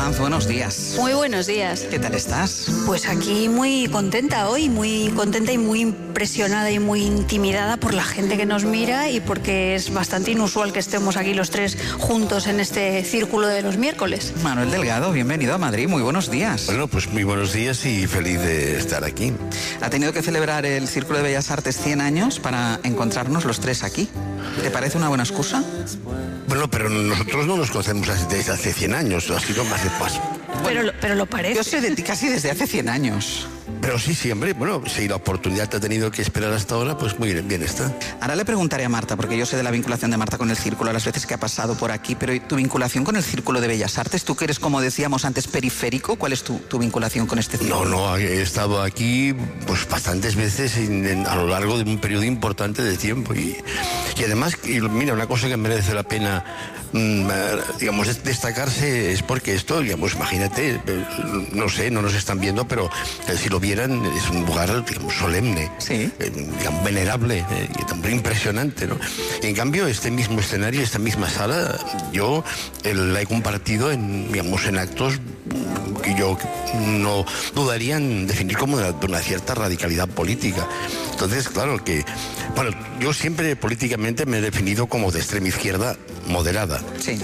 Sanz, buenos días. Muy buenos días. ¿Qué tal estás? Pues aquí muy contenta hoy, muy contenta y muy impresionada y muy intimidada por la gente que nos mira y porque es bastante inusual que estemos aquí los tres juntos en este círculo de los miércoles. Manuel Delgado, bienvenido a Madrid, muy buenos días. Bueno, pues muy buenos días y feliz de estar aquí. Ha tenido que celebrar el Círculo de Bellas Artes 100 años para encontrarnos los tres aquí. ¿Te parece una buena excusa? Bueno, pero nosotros no nos conocemos desde hace 100 años, ha sido más de paso. Pero lo parece. Yo sé de ti casi desde hace 100 años. Pero sí, hombre, bueno, si la oportunidad te ha tenido que esperar hasta ahora, pues muy bien está. Ahora le preguntaré a Marta, porque yo sé de la vinculación de Marta con el Círculo, las veces que ha pasado por aquí, pero ¿y tu vinculación con el Círculo de Bellas Artes? Tú que eres, como decíamos antes, periférico, ¿cuál es tu vinculación con este círculo? No, he estado aquí pues bastantes veces a lo largo de un periodo importante de tiempo y además, mira, una cosa que merece la pena digamos, destacarse es porque esto, digamos, imagínate, no sé, no nos están viendo, pero si lo vieran, es un lugar, digamos, solemne, sí, digamos, venerable, y también impresionante, ¿no? Y en cambio, este mismo escenario, esta misma sala, yo la he compartido digamos, en actos que yo no dudaría en definir como de una cierta radicalidad política. Entonces, claro que, bueno, yo siempre políticamente me he definido como de extrema izquierda moderada. Sí.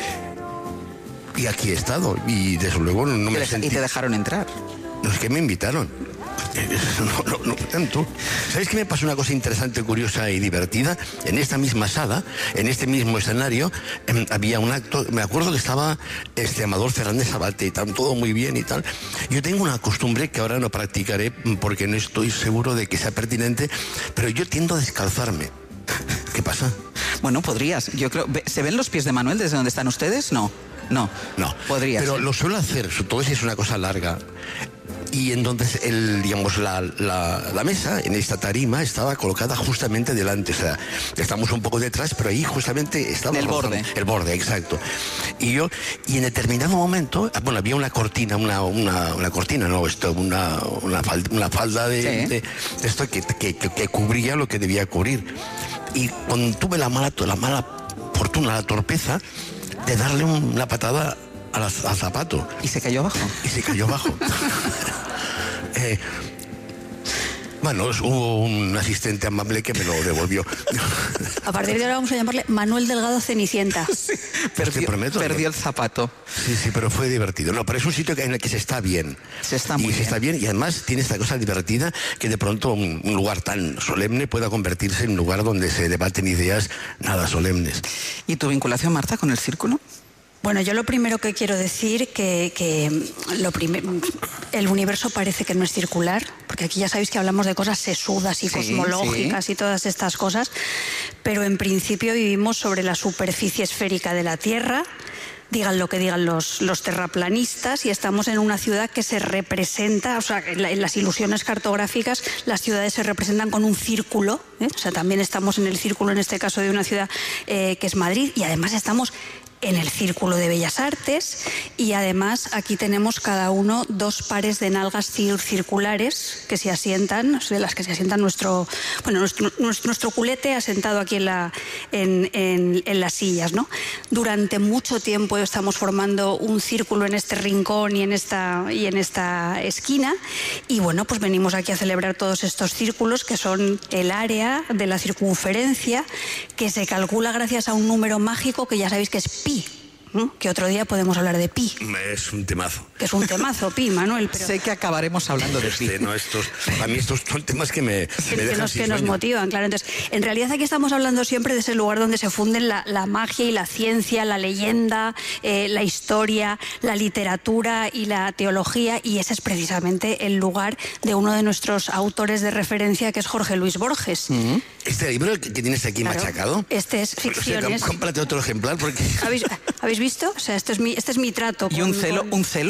Y aquí he estado, y desde luego no me sentí... ¿Y te dejaron entrar? No, es que me invitaron. No tanto. ¿Sabes qué me pasó una cosa interesante, curiosa y divertida? En esta misma sala, en este mismo escenario, había un acto, me acuerdo que estaba Amador Fernández Abate y tal, todo muy bien y tal. Yo tengo una costumbre que ahora no practicaré porque no estoy seguro de que sea pertinente, pero yo tiendo a descalzarme. ¿Qué pasa? Bueno, podrías. Yo creo... ¿Se ven los pies de Manuel desde donde están ustedes? No. Podrías. Pero lo suelo hacer, sobre todo si es una cosa larga. Y entonces, digamos, la mesa en esta tarima estaba colocada justamente delante. O sea, estamos un poco detrás, pero ahí justamente estaba... El borde. El borde, exacto. Y en determinado momento, bueno, había una cortina, una cortina, no, una falda de esto que cubría lo que debía cubrir. Y cuando tuve la mala fortuna, la torpeza de darle una patada al zapato. ¿Y se cayó abajo? Y se cayó abajo. Bueno, hubo un asistente amable que me lo devolvió. A partir de ahora vamos a llamarle Manuel Delgado Cenicienta. Sí, perdió el zapato. Sí, pero fue divertido. No, pero es un sitio en el que se está bien. Se está muy bien. Se está bien y además tiene esta cosa divertida que de pronto un lugar tan solemne pueda convertirse en un lugar donde se debaten ideas nada solemnes. ¿Y tu vinculación, Marta, con el Círculo? Bueno, yo lo primero que quiero decir que el universo parece que no es circular, porque aquí ya sabéis que hablamos de cosas sesudas y cosmológicas y todas estas cosas, pero en principio vivimos sobre la superficie esférica de la Tierra, digan lo que digan los terraplanistas, y estamos en una ciudad que se representa, o sea, en las ilusiones cartográficas las ciudades se representan con un círculo, o sea, también estamos en el círculo, en este caso de una ciudad que es Madrid, y además estamos en el Círculo de Bellas Artes, y además aquí tenemos cada uno dos pares de nalgas circulares que se asientan, de las que se asientan nuestro culete asentado aquí en las sillas, ¿no? Durante mucho tiempo estamos formando un círculo en este rincón y en esta esquina, y bueno, pues venimos aquí a celebrar todos estos círculos que son el área de la circunferencia, que se calcula gracias a un número mágico que ya sabéis que es pi, ¿no? Que otro día podemos hablar de pi. Es un temazo. Que es un temazo, pi, Manuel. Pero... Sé que acabaremos hablando de pi. A mí estos son temas que me dejan sin que nos motivan, claro. Entonces, en realidad aquí estamos hablando siempre de ese lugar donde se funden la magia y la ciencia, la leyenda, la historia, la literatura y la teología, y ese es precisamente el lugar de uno de nuestros autores de referencia, que es Jorge Luis Borges. Mm-hmm. ¿Este libro que tienes aquí machacado? Este es ficciones. O sea, cómprate otro ejemplar porque... ¿Habéis visto? O sea, este es mi trato. ¿Y un celo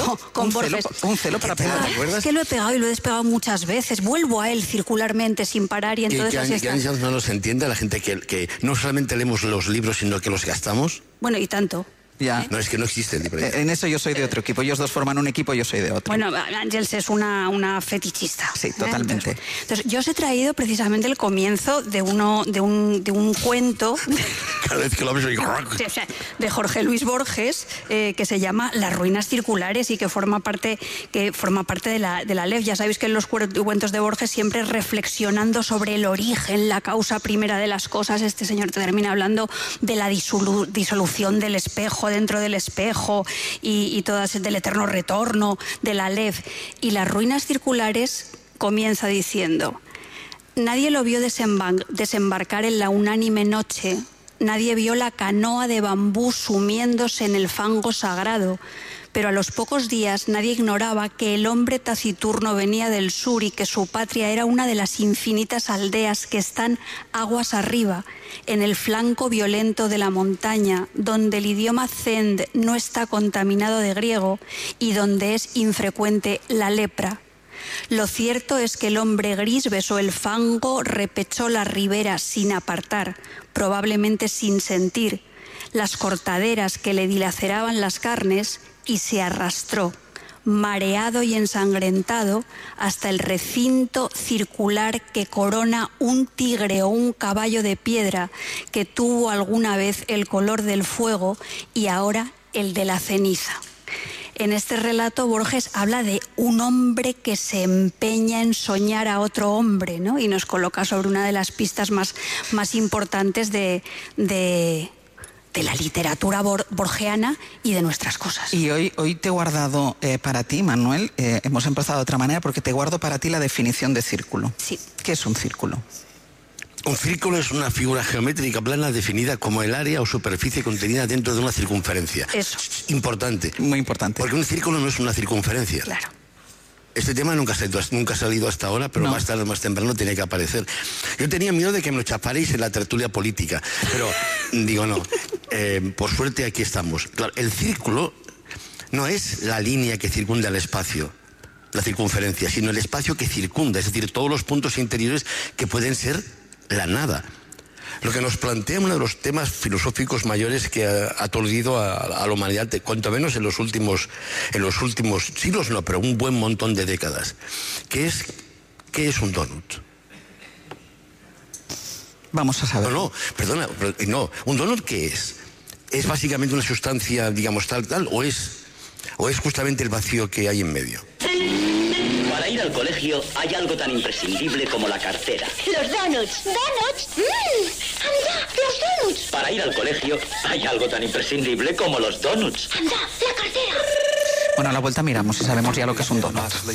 para pegar? ¿Te acuerdas? Es que lo he pegado y lo he despegado muchas veces. Vuelvo a él circularmente, sin parar, y entonces así está. ¿No nos entiende la gente que no solamente leemos los libros, sino que los gastamos? Bueno, y tanto. Ya. No, es que no existe el hiperhidratación. En eso yo soy de otro equipo. Ellos dos forman un equipo, yo soy de otro. Bueno, Ángels es una fetichista. Sí, totalmente. Entonces, yo os he traído precisamente el comienzo de un cuento Cada vez que lo ves, de Jorge Luis Borges, que se llama Las ruinas circulares y que forma parte de la LEF. Ya sabéis que en los cuentos de Borges siempre reflexionando sobre el origen, la causa primera de las cosas, este señor te termina hablando de la disolución del espejo dentro del espejo y todas del eterno retorno de la LEF. Y Las ruinas circulares comienza diciendo: nadie lo vio desembarcar en la unánime noche, nadie vio la canoa de bambú sumiéndose en el fango sagrado, pero a los pocos días nadie ignoraba que el hombre taciturno venía del sur y que su patria era una de las infinitas aldeas que están aguas arriba, en el flanco violento de la montaña, donde el idioma zend no está contaminado de griego y donde es infrecuente la lepra. Lo cierto es que el hombre gris besó el fango, repechó la ribera sin apartar, probablemente sin sentir, las cortaderas que le dilaceraban las carnes y se arrastró, mareado y ensangrentado, hasta el recinto circular que corona un tigre o un caballo de piedra que tuvo alguna vez el color del fuego y ahora el de la ceniza. En este relato Borges habla de un hombre que se empeña en soñar a otro hombre, ¿no? Y nos coloca sobre una de las pistas más importantes de la literatura borgiana y de nuestras cosas. Y hoy te he guardado para ti, Manuel, hemos empezado de otra manera porque te guardo para ti la definición de círculo. Sí. ¿Qué es un círculo? Un círculo es una figura geométrica plana definida como el área o superficie contenida dentro de una circunferencia. Eso. Importante. Muy importante. Porque un círculo no es una circunferencia. Claro. Este tema nunca ha salido hasta ahora, pero No. más tarde o más temprano tiene que aparecer. Yo tenía miedo de que me lo chafarais en la tertulia política, pero digo no. Por suerte aquí estamos. Claro, el círculo no es la línea que circunda el espacio, la circunferencia, sino el espacio que circunda, es decir, todos los puntos interiores que pueden ser la nada. Lo que nos plantea uno de los temas filosóficos mayores que ha aturdido a la humanidad, cuanto menos en los últimos siglos, no, pero un buen montón de décadas. ¿Qué es un donut? Vamos a saber. No, perdona, no. ¿Un donut qué es? ¿Es básicamente una sustancia, digamos, tal, o es justamente el vacío que hay en medio? Para ir al colegio hay algo tan imprescindible como la cartera. Los donuts. ¿Donuts? ¡Anda! ¡Los donuts! Para ir al colegio hay algo tan imprescindible como los donuts. ¡Anda! ¡La cartera! Bueno, a la vuelta miramos y sabemos ya lo que es un donut.